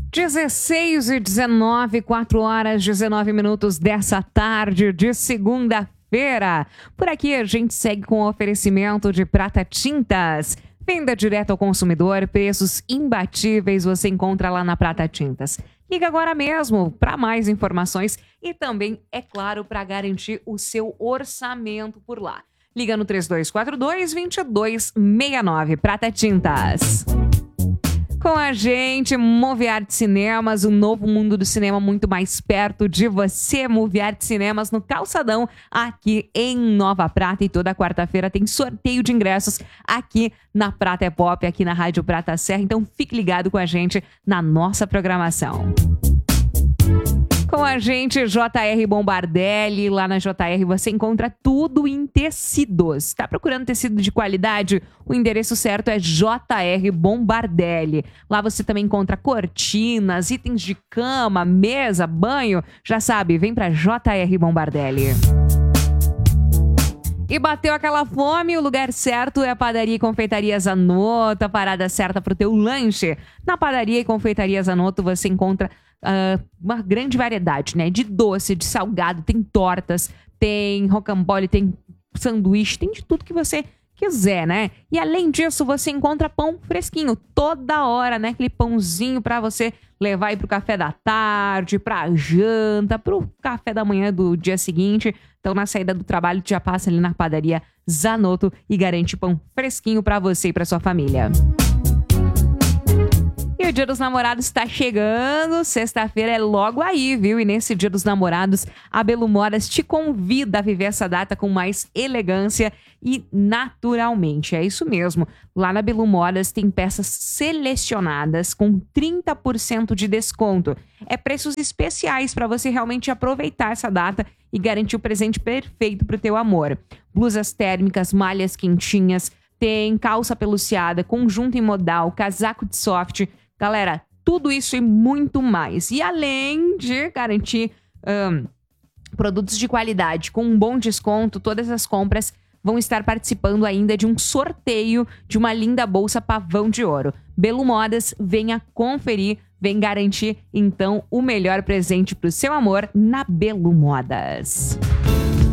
16h19, 4h19 dessa tarde de segunda-feira. Por aqui a gente segue com o oferecimento de Prata Tintas. Venda direto ao consumidor, preços imbatíveis você encontra lá na Prata Tintas. Liga agora mesmo para mais informações e também, é claro, para garantir o seu orçamento por lá. Liga no 3242-2269. Prata Tintas. Com a gente, Moviarte Cinemas, um novo mundo do cinema muito mais perto de você. Moviarte Cinemas no Calçadão, aqui em Nova Prata. E toda quarta-feira tem sorteio de ingressos aqui na Prata é Pop, aqui na Rádio Prata Serra. Então fique ligado com a gente na nossa programação. Com a gente, JR Bombardelli. Lá na JR você encontra tudo em tecidos. Está procurando tecido de qualidade? O endereço certo é JR Bombardelli. Lá você também encontra cortinas, itens de cama, mesa, banho. Já sabe, vem para JR Bombardelli. E bateu aquela fome, o lugar certo é a Padaria e Confeitaria Zanotto, a parada certa para o teu lanche. Na Padaria e Confeitaria Zanotto você encontra uma grande variedade, né? De doce, de salgado, tem tortas, tem rocambole, tem sanduíche, tem de tudo que você quiser, né? E além disso, você encontra pão fresquinho toda hora, né? Aquele pãozinho para você levar aí pro café da tarde, pra janta, pro café da manhã do dia seguinte. Então, na saída do trabalho, já passa ali na Padaria Zanotto e garante pão fresquinho para você e para sua família. E o Dia dos Namorados está chegando, sexta-feira é logo aí, viu? E nesse Dia dos Namorados, a Belo Modas te convida a viver essa data com mais elegância e naturalmente. É isso mesmo, lá na Belo Modas tem peças selecionadas com 30% de desconto. É preços especiais para você realmente aproveitar essa data e garantir o presente perfeito para o teu amor. Blusas térmicas, malhas quentinhas, tem calça peluciada, conjunto em modal, casaco de soft. Galera, tudo isso e muito mais. E além de garantir produtos de qualidade com um bom desconto, todas as compras vão estar participando ainda de um sorteio de uma linda bolsa pavão de ouro. Belo Modas, venha conferir, vem garantir, então, o melhor presente para o seu amor na Belo Modas.